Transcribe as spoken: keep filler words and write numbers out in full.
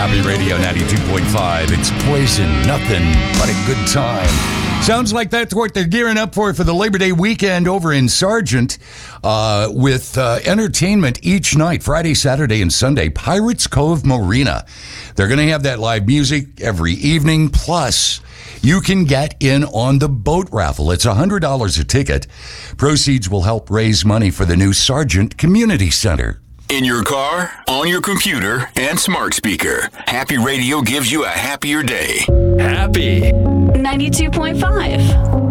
Happy Radio ninety-two point five. It's poison, nothing but a good time. Sounds like that's what they're gearing up for for the Labor Day weekend over in Sargent uh, with uh, entertainment each night, Friday, Saturday, and Sunday. Pirates Cove Marina. They're going to have that live music every evening. Plus, you can get in on the boat raffle. It's one hundred dollars a ticket. Proceeds will help raise money for the new Sargent Community Center. In your car, on your computer, and smart speaker, Happy Radio gives you a happier day. Happy ninety-two point five.